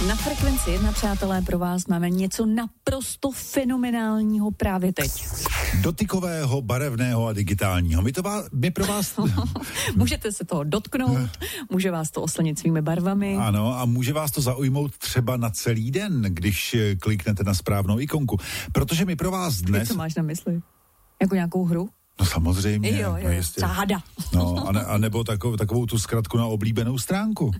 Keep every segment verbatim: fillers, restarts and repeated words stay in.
Na Frekvenci jedna, přátelé, pro vás máme něco naprosto fenomenálního právě teď. Dotykového, barevného a digitálního. My, to vás, my pro vás... Můžete se toho dotknout, může vás to oslnit svými barvami. Ano, a může vás to zaujmout třeba na celý den, když kliknete na správnou ikonku. Protože my pro vás dnes... Co máš na mysli? Jako nějakou hru? No samozřejmě. Jo, jo, no třeba hada. No, a, ne, a nebo takovou, takovou tu zkratku na oblíbenou stránku.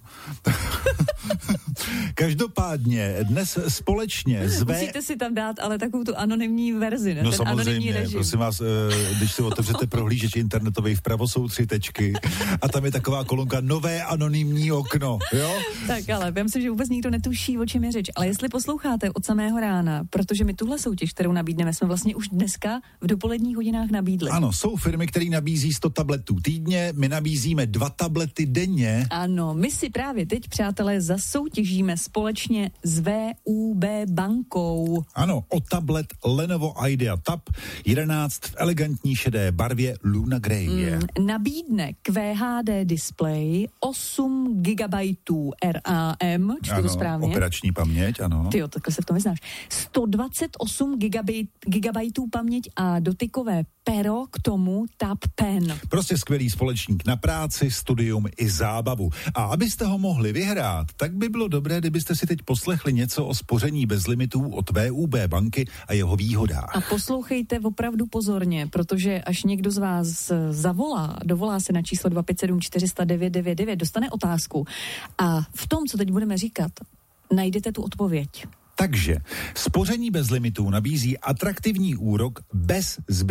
Každopádně dnes společně zve... Musíte si tam dát ale takovou tu anonymní verzi, ne? No ten samozřejmě, prosím vás, když si otevřete prohlížeč internetový, vpravo jsou tři tečky a tam je taková kolonka nové anonymní okno, jo? Tak ale, já myslím, že vůbec nikdo netuší, o čem je řeč, ale jestli posloucháte od samého rána, protože my tuhle soutěž, kterou nabídneme, jsme vlastně už dneska v dopoledních hodinách nabídli. Ano, jsou firmy, které nabízí sto tabletů týdně, my nabízíme dva tablety denně. Ano, my si právě teď, přátelé, zasoutěžíme společně s V U B bankou. Ano, o tablet Lenovo Idea Tab jedenáct v elegantní šedé barvě Luna Grey. Mm, nabídne Q H D display, osm gigabajtů R A M, čtu ano, to správně? Operační paměť, ano. Tyjo, takhle se v tom vyznáš. sto dvacet osm gigabajt, gigabajtů paměť a dotykové pero, k tomu Tab Pen. Prostě skvělý společník na práci, studium i zábavu. A abyste ho mohli vyhrát, tak by bylo dobré, kdybyste si teď poslechli něco o spoření bez limitů od V U B banky a jeho výhodách. A poslouchejte opravdu pozorně, protože až někdo z vás zavolá, dovolá se na číslo dva pět sedm čtyři nula devět devět devět, dostane otázku a v tom, co teď budeme říkat, najdete tu odpověď. Takže spoření bez limitů nabízí atraktivní úrok bez zbytku